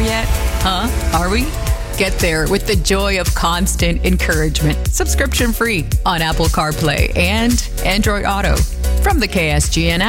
yet? Huh? Are we? Get there with the joy of constant encouragement. Subscription free on Apple CarPlay and Android Auto from the KSGN app.